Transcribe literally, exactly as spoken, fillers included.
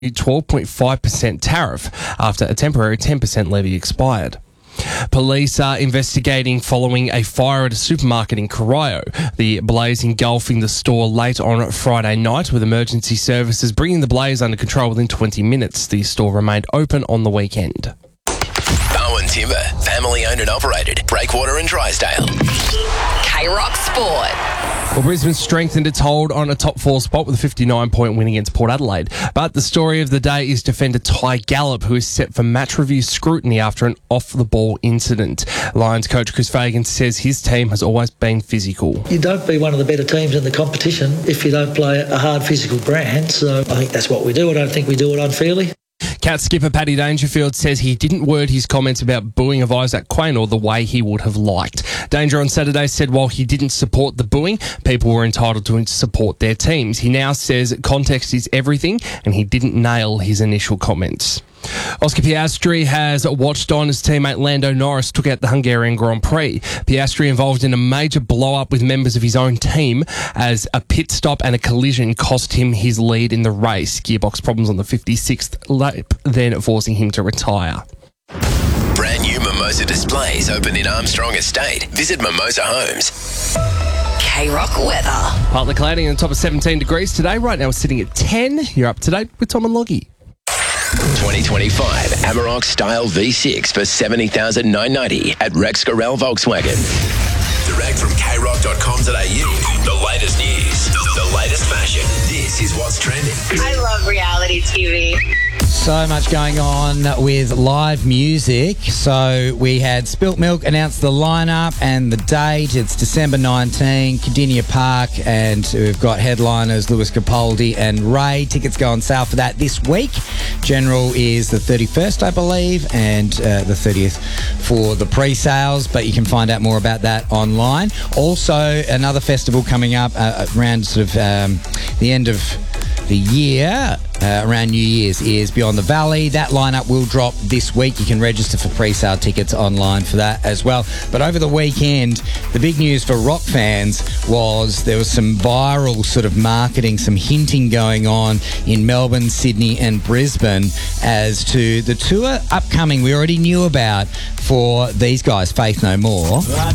twelve point five percent tariff after a temporary ten percent levy expired. Police are investigating following a fire at a supermarket in Corio. The blaze engulfing the store late on Friday night, with emergency services bringing the blaze under control within twenty minutes. The store remained open on the weekend. Bowen Timber, family owned and operated. Breakwater and Drysdale. K-Rock Sport. Well, Brisbane strengthened its hold on a top four spot with a fifty-nine point win against Port Adelaide. But the story of the day is defender Ty Gallop, who is set for match review scrutiny after an off-the-ball incident. Lions coach Chris Fagan says his team has always been physical. You don't be one of the better teams in the competition if you don't play a hard physical brand. So I think that's what we do. I don't think we do it unfairly. Cat skipper Paddy Dangerfield says he didn't word his comments about booing of Isaac Quaynor the way he would have liked. Danger on Saturday said while he didn't support the booing, people were entitled to support their teams. He now says context is everything and he didn't nail his initial comments. Oscar Piastri has watched on as teammate Lando Norris took out the Hungarian Grand Prix. Piastri involved in a major blow-up with members of his own team as a pit stop and a collision cost him his lead in the race. Gearbox problems on the fifty-sixth lap, then forcing him to retire. Brand new Mimosa displays open in Armstrong Estate. Visit Mimosa Homes. K-Rock weather. Partly cloudy and the top of seventeen degrees today. Right now we're sitting at ten. You're up to date with Tom and Loggy. twenty twenty-five Amarok Style V six for seventy thousand nine hundred ninety at Rex Gorell Volkswagen. Direct from k rock dot com dot a u. The latest news, the latest fashion. This is what's trending. I love reality T V. So much going on with live music. So we had Spilt Milk announce the lineup and the date. It's December nineteenth, Cardinia Park, and we've got headliners Lewis Capaldi and Ray. Tickets go on sale for that this week. General is the thirty-first, I believe, and uh, the thirtieth for the pre-sales, but you can find out more about that online. Also, another festival coming up uh, around sort of um, the end of the year, uh, around New Year's, is Beyond the Valley. That lineup will drop this week. You can register for pre-sale tickets online for that as well. But over the weekend, the big news for rock fans was there was some viral sort of marketing, some hinting going on in Melbourne, Sydney and Brisbane as to the tour upcoming we already knew about for these guys, Faith No More.